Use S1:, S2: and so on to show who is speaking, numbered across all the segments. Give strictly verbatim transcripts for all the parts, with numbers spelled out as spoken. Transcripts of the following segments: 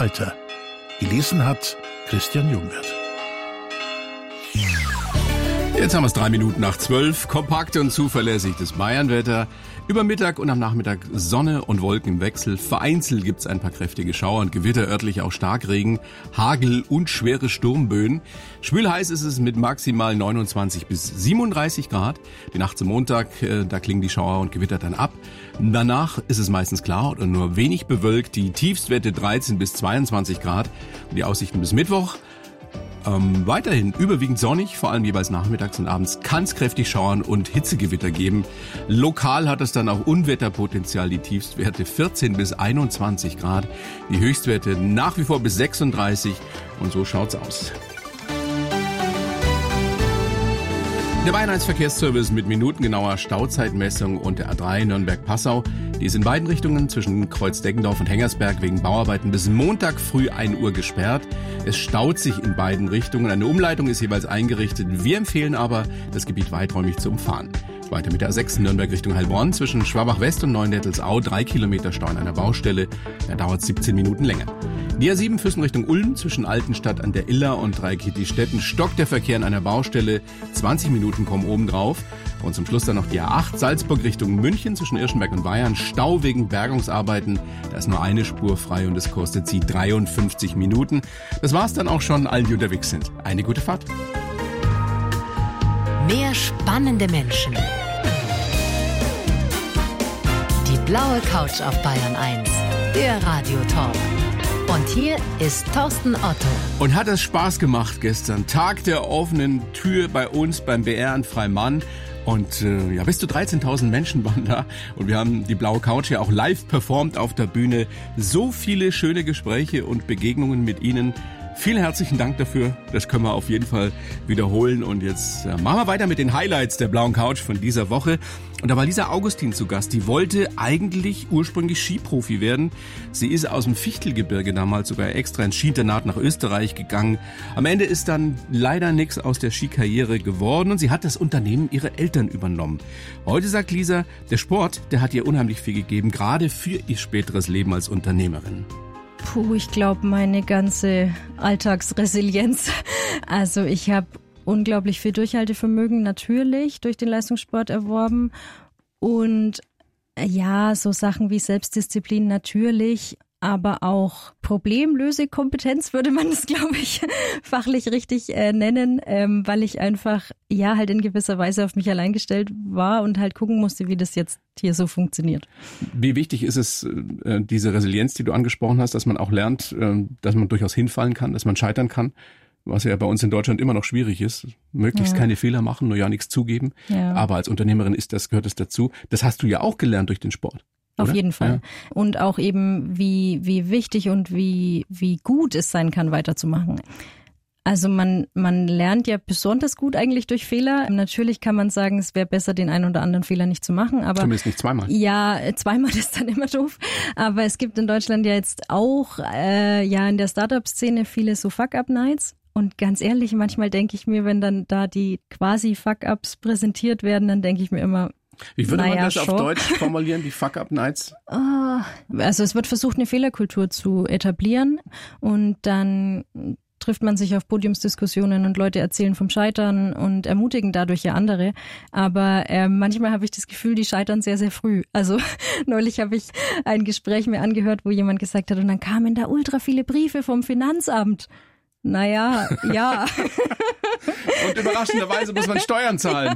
S1: Alter. Gelesen hat Christian Jungwirth.
S2: Jetzt haben wir es drei Minuten nach zwölf. Kompakt und zuverlässig das Bayernwetter. Über Mittag und am Nachmittag Sonne und Wolken im Wechsel. Vereinzelt gibt es ein paar kräftige Schauer und Gewitter, örtlich auch Starkregen, Hagel und schwere Sturmböen. Schwülheiß ist es mit maximal neunundzwanzig bis siebenunddreißig Grad. Die Nacht zum Montag, da klingen die Schauer und Gewitter dann ab. Danach ist es meistens klar und nur wenig bewölkt. Die Tiefstwerte dreizehn bis zweiundzwanzig Grad. Und die Aussichten bis Mittwoch. Ähm, weiterhin überwiegend sonnig, vor allem jeweils nachmittags und abends kann es kräftig schauern und Hitzegewitter geben. Lokal hat es dann auch Unwetterpotenzial, die Tiefstwerte vierzehn bis einundzwanzig Grad, die Höchstwerte nach wie vor bis sechsunddreißig und so schaut's aus. Der Bayern eins Verkehrsservice mit minutengenauer Stauzeitmessung und der A drei Nürnberg-Passau. Die ist in beiden Richtungen zwischen Kreuz-Deggendorf und Hengersberg wegen Bauarbeiten bis Montag früh ein Uhr gesperrt. Es staut sich in beiden Richtungen. Eine Umleitung ist jeweils eingerichtet. Wir empfehlen aber, das Gebiet weiträumig zu umfahren. Weiter mit der A sechs Nürnberg Richtung Heilbronn zwischen Schwabach-West und Neuendettelsau. Drei Kilometer Stau an einer Baustelle. Da dauert siebzehn Minuten länger. Die A sieben Füssen Richtung Ulm zwischen Altenstadt an der Iller und Dreikitti-Stetten stockt der Verkehr an einer Baustelle. zwanzig Minuten kommen oben drauf. Und zum Schluss dann noch die A acht Salzburg Richtung München zwischen Irschenberg und Bayern. Stau wegen Bergungsarbeiten. Da ist nur eine Spur frei und es kostet sie dreiundfünfzig Minuten. Das war's dann auch schon, allen, die unterwegs sind. Eine gute Fahrt.
S3: Mehr spannende Menschen. Die blaue Couch auf Bayern eins. Der Radiotalk. Und hier ist Thorsten Otto.
S2: Und hat es Spaß gemacht gestern. Tag der offenen Tür bei uns beim B R in Freimann. Und äh, ja, bis zu dreizehntausend Menschen waren da. Und wir haben die blaue Couch ja auch live performt auf der Bühne. So viele schöne Gespräche und Begegnungen mit Ihnen. Vielen herzlichen Dank dafür. Das können wir auf jeden Fall wiederholen. Und jetzt äh, machen wir weiter mit den Highlights der blauen Couch von dieser Woche. Und da war Lisa Augustin zu Gast. Die wollte eigentlich ursprünglich Skiprofi werden. Sie ist aus dem Fichtelgebirge damals sogar extra ins Skiinternat nach Österreich gegangen. Am Ende ist dann leider nichts aus der Skikarriere geworden und sie hat das Unternehmen ihrer Eltern übernommen. Heute sagt Lisa, der Sport, der hat ihr unheimlich viel gegeben, gerade für ihr späteres Leben als Unternehmerin.
S4: Puh, ich glaube, meine ganze Alltagsresilienz. Also ich habe unglaublich viel Durchhaltevermögen natürlich durch den Leistungssport erworben und ja, so Sachen wie Selbstdisziplin natürlich, aber auch Problemlösekompetenz würde man das, glaube ich, fachlich richtig äh, nennen, ähm, weil ich einfach ja halt in gewisser Weise auf mich allein gestellt war und halt gucken musste, wie das jetzt hier so funktioniert.
S2: Wie wichtig ist es, äh, diese Resilienz, die du angesprochen hast, dass man auch lernt, äh, dass man durchaus hinfallen kann, dass man scheitern kann? Was ja bei uns in Deutschland immer noch schwierig ist. Möglichst ja. keine Fehler machen, nur ja nichts zugeben. Ja. Aber als Unternehmerin ist das, gehört es dazu. Das hast du ja auch gelernt durch den Sport.
S4: Auf
S2: oder?
S4: jeden Fall.
S2: Ja.
S4: Und auch eben, wie, wie wichtig und wie, wie gut es sein kann, weiterzumachen. Also man, man lernt ja besonders gut eigentlich durch Fehler. Natürlich kann man sagen, es wäre besser, den einen oder anderen Fehler nicht zu machen. Aber
S2: zumindest nicht zweimal.
S4: Ja, zweimal ist dann immer doof. Aber es gibt in Deutschland ja jetzt auch äh, ja in der Startup-Szene viele so Fuck-Up-Nights. Und ganz ehrlich, manchmal denke ich mir, wenn dann da die quasi Fuck-Ups präsentiert werden, dann denke ich mir immer,
S2: wie würde
S4: naja,
S2: man das
S4: schon.
S2: auf Deutsch formulieren, die Fuck-Up-Nights?
S4: Oh, also es wird versucht, eine Fehlerkultur zu etablieren und dann trifft man sich auf Podiumsdiskussionen und Leute erzählen vom Scheitern und ermutigen dadurch ja andere. Aber äh, manchmal habe ich das Gefühl, die scheitern sehr, sehr früh. Also neulich habe ich ein Gespräch mir angehört, wo jemand gesagt hat, und dann kamen da ultra viele Briefe vom Finanzamt. Naja, ja.
S2: Und überraschenderweise muss man Steuern zahlen.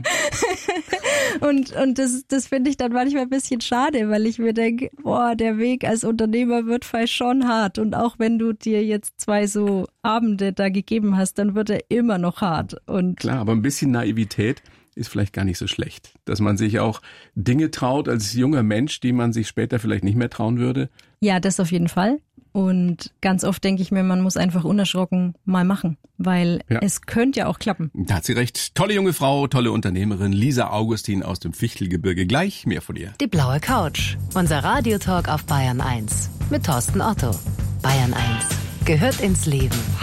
S4: Und, und das, das finde ich dann manchmal ein bisschen schade, weil ich mir denke, boah, der Weg als Unternehmer wird vielleicht schon hart. Und auch wenn du dir jetzt zwei so Abende da gegeben hast, dann wird er immer noch hart. Und
S2: klar, aber ein bisschen Naivität ist vielleicht gar nicht so schlecht. Dass man sich auch Dinge traut als junger Mensch, die man sich später vielleicht nicht mehr trauen würde.
S4: Ja, das auf jeden Fall. Und ganz oft denke ich mir, man muss einfach unerschrocken mal machen, weil ja. es könnte ja auch klappen.
S2: Da hat sie recht. Tolle junge Frau, tolle Unternehmerin, Lisa Augustin aus dem Fichtelgebirge. Gleich mehr von ihr.
S3: Die blaue Couch, unser Radiotalk auf Bayern eins mit Thorsten Otto. Bayern eins gehört ins Leben.